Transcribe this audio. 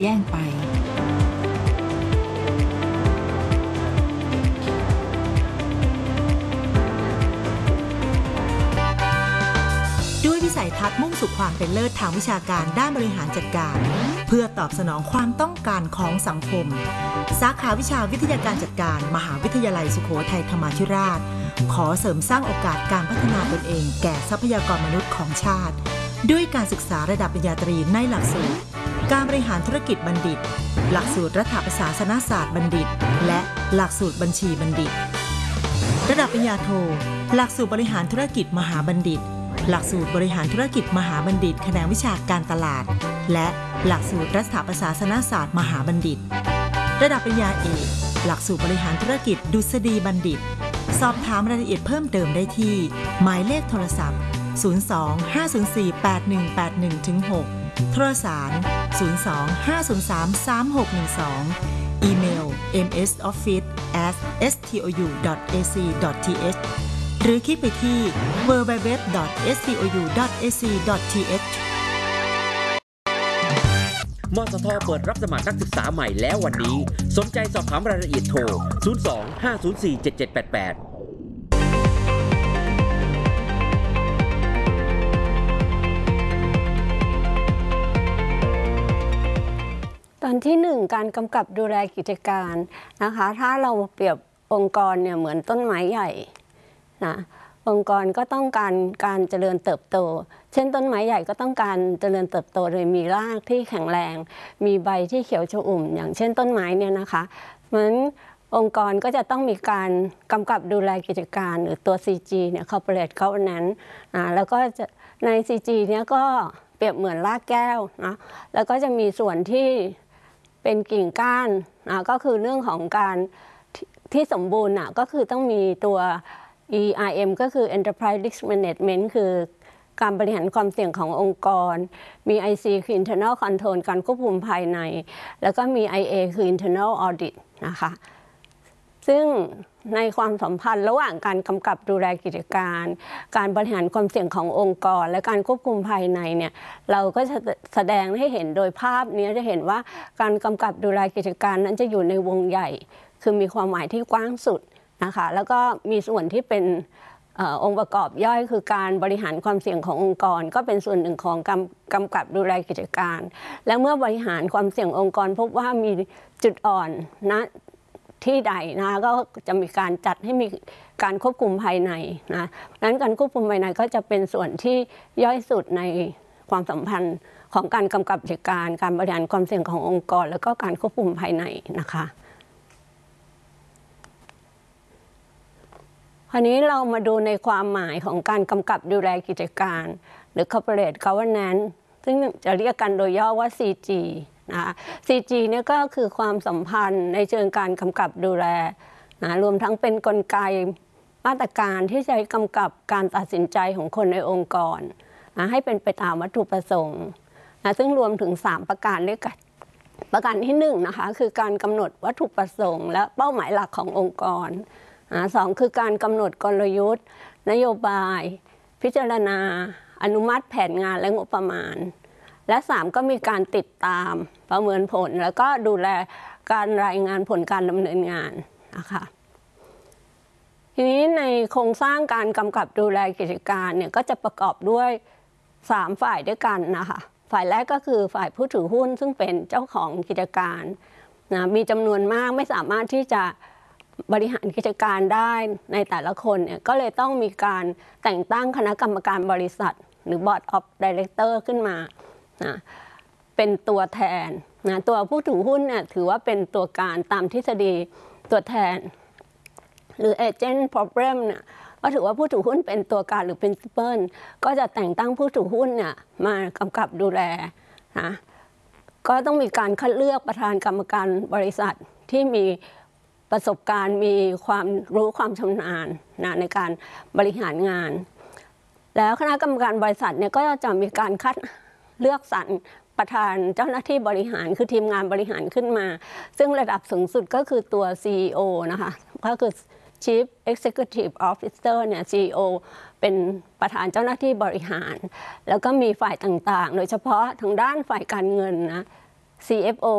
แย่งไปด้วยวิสัยทัศน์มุ่งสู่ความเป็นเลิศทางวิชาการด้านบริหารจัดการเพื่อตอบสนองความต้องการของสังคมสาขาวิชาวิทยาการจัดการมหาวิทยาลัยสุโขทัยธรรมาธิราชขอเสริมสร้างโอกาสการพัฒนาตนเองแก่ทรัพยากรมนุษย์ของชาติด้วยการศึกษาระดับปริญญาตรีในหลักสูตรการบริหารธุรกิจบัณฑิตหลักสูตรรัฐประศาสนศาสตร์บัณฑิตและหลักสูตรบัญชีบัณฑิตระดับปริญญาโทหลักสูตรบริหารธุรกิจมหาบัณฑิตหลักสูตรบริหารธุรกิจมหาบัณฑิตแขนงวิชาการตลาดและหลักสูตรรัฐประศาสนศาสตร์มหาบัณฑิตระดับปริญญาเอกหลักสูตรบริหารธุรกิจดุษฎีบัณฑิตสอบถามรายละเอียดเพิ่มเติมได้ที่หมายเลขโทรศัพท์02-504-8181-6 โทรสาร02-503-3612 อีเมล msoffice@stou.ac.th หรือคลิกไปที่ www.stou.ac.th มสท.เปิดรับสมัครนักศึกษาใหม่แล้ววันนี้สนใจสอบถามรายละเอียดโทร 02-504-7788 ตอนที่1การกำกับดูแลกิจการนะคะถ้าเราเปรียบองค์กรเนี่ยเหมือนต้นไม้ใหญ่นะองค์กรก็ต้องการเจริญเติบโตเช่นต้นไม้ใหญ่ก็ต้องการเจริญเติบโตโดยมีรากที่แข็งแรงมีใบที่เขียวชอุ่มอย่างเช่นต้นไม้เนี่ยนะคะเหมือนองค์กรก็จะต้องมีการกำกับดูแลกิจการหรือตัว CG เนี่ย Corporate Governance แล้วก็ใน CG เนี่ยก็เปรียบเหมือนรากแก้วนะแล้วก็จะมีส่วนที่เป็นกิ่งก้านก็คือเรื่องของการที่สมบูรณ์ก็คือต้องมีตัว ERM ก็คือ Enterprise Risk Management คือการบริหารความเสี่ยงขององค์กรมี IC คือ Internal Control การควบคุมภายในแล้วก็มี IA คือ Internal Audit นะคะซึ่งในความสัมพันธ์ระหว่างการกำกับดูแลกิจการการบริหารความเสี่ยงขององค์กรและการควบคุมภายในเนี่ยเราก็จะแสดงให้เห็นโดยภาพนี้จะเห็นว่าการกำกับดูแลกิจการนั้นจะอยู่ในวงใหญ่คือมีความหมายที่กว้างสุดนะคะแล้วก็มีส่วนที่เป็นองค์ประกอบย่อยคือการบริหารความเสี่ยงขององค์กรก็เป็นส่วนหนึ่งของกำกับดูแลกิจการและเมื่อบริหารความเสี่ยงองค์กรพบว่ามีจุดอ่อนนะที่ใดนะก็จะมีการจัดให้มีการควบคุมภายในนะนั้นการควบคุมภายในก็จะเป็นส่วนที่ย่อยสุดในความสัมพันธ์ของการกำกับกิจการการบริหารความเสี่ยงขององค์กรแล้วก็การควบคุมภายในนะคะคราวนี้เรามาดูในความหมายของการกำกับดูแลกิจการหรือ Corporate Governance ซึ่งจะเรียกกันโดยย่อว่า CG นะคะ CG เนี่ยก็คือความสัมพันธ์ในเชิงการกำกับดูแลนะรวมทั้งเป็นกลไกมาตรการที่ใช้กำกับการตัดสินใจของคนในองค์กรนะให้เป็นไปตามวัตถุประสงค์นะซึ่งรวมถึง3ประการด้วยกันประการที่1นะคะคือการกำหนดวัตถุประสงค์และเป้าหมายหลักขององค์กร2คือการกำหนดกลยุทธ์นโยบายพิจารณาอนุมัติแผนงานและงบประมาณและ3ก็มีการติดตามประเมินผลแล้วก็ดูแลการรายงานผลการดำเนินงานนะคะทีนี้ในโครงสร้างการกำกับดูแลกิจการเนี่ยก็จะประกอบด้วย3ฝ่ายด้วยกันนะคะฝ่ายแรกก็คือฝ่ายผู้ถือหุ้นซึ่งเป็นเจ้าของกิจการนะมีจำนวนมากไม่สามารถที่จะบริหารกิจการได้ในแต่ละคนเนี่ยก็เลยต้องมีการแต่งตั้งคณะกรรมการบริษัทหรือ Board of Director ขึ้นมานะเป็นตัวแทนนะตัวผู้ถือหุ้นเนี่ยถือว่าเป็นตัวการตามทฤษฎีตัวแทนหรือ Agent Problem เนี่ยก็ถือว่าผู้ถือหุ้นเป็นตัวการหรือ Principal ก็จะแต่งตั้งผู้ถือหุ้นเนี่ยมากำกับดูแลนะก็ต้องมีการคัดเลือกประธานกรรมการบริษัทที่มีประสบการณ์มีความรู้ความชำนาญนะในการบริหารงานแล้วคณะกรรมการบริษัทเนี่ยก็จะมีการคัดเลือกสรรประธานเจ้าหน้าที่บริหารคือทีมงานบริหารขึ้นมาซึ่งระดับสูงสุดก็คือตัว CEO นะคะก็คือ Chief Executive Officer เนี่ย CEO เป็นประธานเจ้าหน้าที่บริหารแล้วก็มีฝ่ายต่างๆโดยเฉพาะทางด้านฝ่ายการเงินนะ CFO